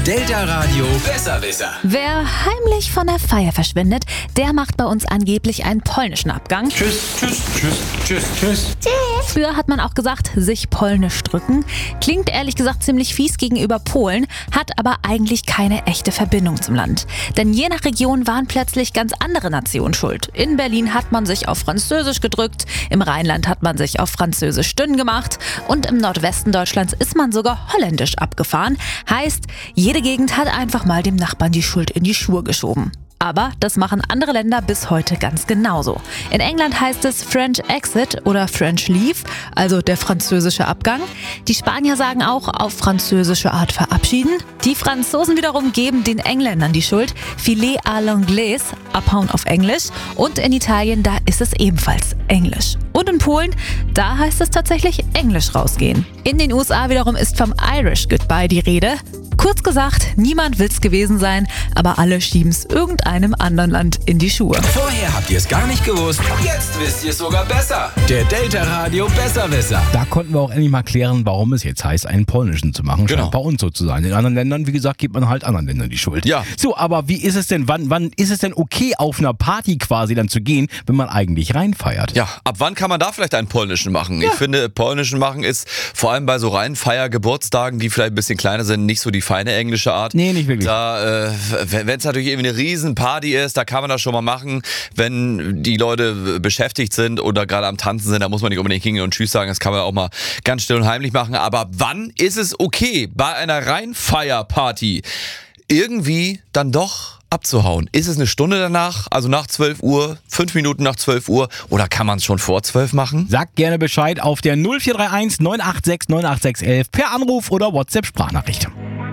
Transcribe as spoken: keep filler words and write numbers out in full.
Delta Radio Besserwisser. Wer heimlich von der Feier verschwindet, der macht bei uns angeblich einen polnischen Abgang. Tschüss, tschüss, tschüss, tschüss, tschüss. Früher hat man auch gesagt, sich polnisch drücken. Klingt ehrlich gesagt ziemlich fies gegenüber Polen, hat aber eigentlich keine echte Verbindung zum Land. Denn je nach Region waren plötzlich ganz andere Nationen schuld. In Berlin hat man sich auf Französisch gedrückt, im Rheinland hat man sich auf Französisch dünn gemacht und im Nordwesten Deutschlands ist man sogar holländisch abgefahren. Heißt, jede Gegend hat einfach mal dem Nachbarn die Schuld in die Schuhe geschoben. Aber das machen andere Länder bis heute ganz genauso. In England heißt es French Exit oder French Leave, also der französische Abgang. Die Spanier sagen auch auf französische Art verabschieden. Die Franzosen wiederum geben den Engländern die Schuld. Filet à l'anglaise, abhauen auf Englisch. Und in Italien, da ist es ebenfalls Englisch. Und in Polen, da heißt es tatsächlich Englisch rausgehen. In den U S A wiederum ist vom Irish Goodbye die Rede. Kurz gesagt, niemand will's gewesen sein, aber alle schieben's irgendeinem anderen Land in die Schuhe. Vorher habt ihr es gar nicht gewusst, jetzt wisst ihr es sogar besser. Der Delta Radio Besserwisser. Da konnten wir auch endlich mal klären, warum es jetzt heißt, einen polnischen zu machen. Genau. Scheint bei uns so zu sein. In anderen Ländern, wie gesagt, gibt man halt anderen Ländern die Schuld. Ja. So, aber wie ist es denn, wann, wann ist es denn okay, auf einer Party quasi dann zu gehen, wenn man eigentlich reinfeiert? Ja, ab wann kann man da vielleicht einen polnischen machen? Ja. Ich finde, polnischen machen ist vor allem bei so reinen Feiergeburtstagen, die vielleicht ein bisschen kleiner sind, nicht so die feine englische Art. Nee, nicht wirklich. Da, äh, wenn es natürlich irgendwie eine Riesenparty ist, da kann man das schon mal machen. Wenn die Leute beschäftigt sind oder gerade am Tanzen sind, da muss man nicht unbedingt hingehen und Tschüss sagen. Das kann man auch mal ganz still und heimlich machen. Aber wann ist es okay, bei einer reinen Feierparty irgendwie dann doch abzuhauen? Ist es eine Stunde danach, also nach zwölf Uhr, fünf Minuten nach zwölf Uhr oder kann man es schon vor zwölf machen? Sagt gerne Bescheid auf der null vier drei eins neun acht sechs neun acht sechs eins eins per Anruf oder WhatsApp-Sprachnachricht.